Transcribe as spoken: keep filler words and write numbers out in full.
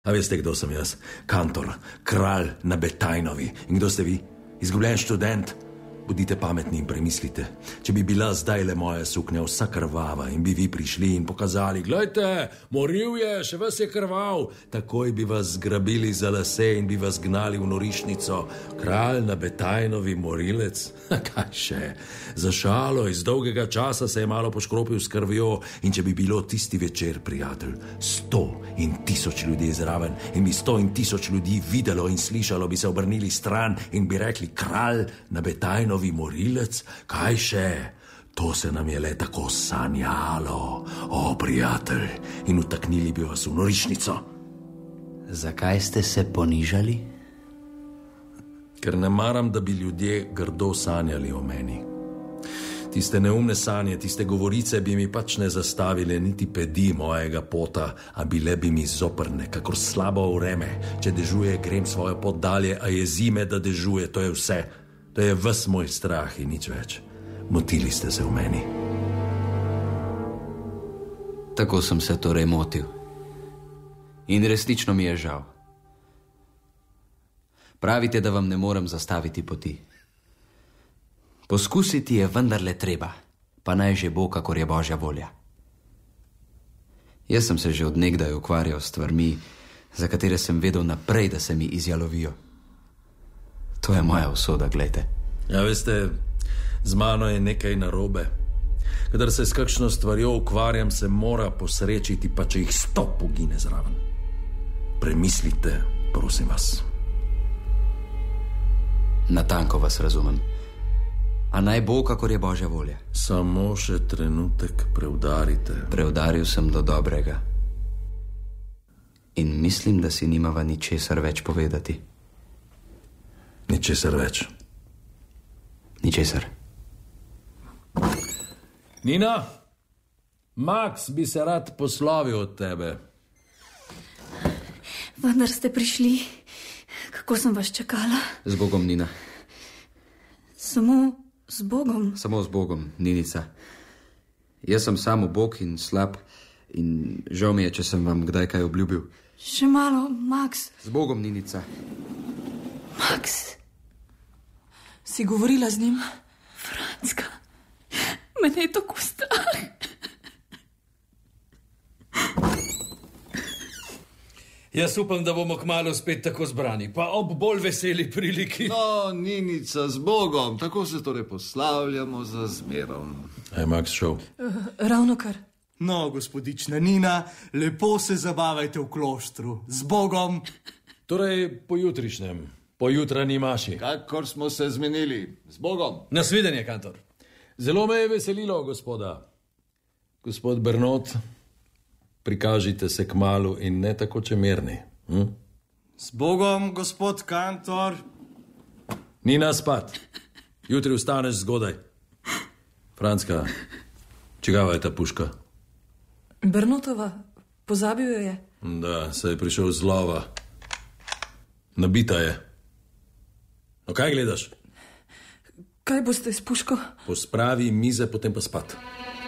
A veste, kdo sem jaz? Kantor, kralj na Betajnovi. In kdo ste vi? Izgubljen študent? Bodite pametni in premislite. Če bi bila zdaj le moja suknja vsa krvava in bi vi prišli in pokazali, glejte, moril je, še vas je krval, takoj bi vas zgrabili za lase in bi vas gnali v norišnico. Kralj na Betajnovi morilec? Kaj še? Za šalo iz dolgega časa se je malo poškropil s krvjo in če bi bilo tisti večer, prijatelj, sto in tisoč ljudi zraven in bi sto in tisoč ljudi videlo in slišalo, bi se obrnili stran in bi rekli, kralj na Betajnovi novi morilec, kaj še? To se nam je le tako sanjalo, o prijatelj, in utaknili bi vas v norišnico. Zakaj ste se ponižali? Ker ne maram, da bi ljudje grdo sanjali o meni. Tiste neumne sanje, tiste govorice bi mi pač ne zastavile niti pedi mojega pota, a bile bi mi zoprne, kakor slabo vreme. Če dežuje, grem svojo pot dalje, a je zime, da dežuje, to je vse. To je ves moj strah in nič več. Motili ste se v meni. Tako sem se torej motil. In resnično mi je žal. Pravite, da vam ne morem zastaviti poti. Poskusiti je vendarle treba, pa naj že bo, kakor je Božja volja. Jaz sem se že od nekdaj ukvarjal s stvarmi, za katere sem vedel naprej, da se mi izjalovijo. To je moja usoda, glejte. Ja, veste, z mano je nekaj narobe. Kadar se s kakšno stvarjo ukvarjam, se mora posrečiti, pa če jih sto pogine zraven. Premislite, prosim vas. Natanko vas razumem. A naj bo, kakor je Božja volja. Samo še trenutek preudarite. Preudaril sem do dobrega. In mislim, da si nimava ničesar več povedati. Ničesar več. Ničesar. Nina, Max bi se rad poslovil od tebe. Vendar ste prišli. Kako sem vas čakala? Z Bogom, Nina. Samo z Bogom? Samo z Bogom, Ninica. Jaz sem sam ubog in slab in žal mi je, če sem vam kdaj kaj obljubil. Še malo, Max. Z Bogom, Ninica. Max. Si govorila z njim? Frančka, mene je tako strah. Jaz upam, da bomo kmalu spet tako zbrani, pa ob bolj veseli priliki. No, Ninica, z Bogom, tako se torej poslavljamo za zmerom. Je Max šel? Uh, ravno kar. No, gospodična Nina, lepo se zabavajte v kloštru. Z Bogom. Torej, pojutrišnjem. Po jutranji maši. Kakor smo se zmenili. Z Bogom. Nasvidenje, kantor. Zelo me je veselilo, gospoda. Gospod Bernot, prikažite se kmalu in ne tako čemerni. Hm? Z Bogom, gospod kantor. Nina, spat. Jutri vstaneš zgodaj. Frančka, čigava je ta puška? Bernotova, pozabil jo je. Da, se je prišel z lova. Nabita je. No, kaj gledaš? Kaj boste s puško? Pospravi mize, potem pa spat.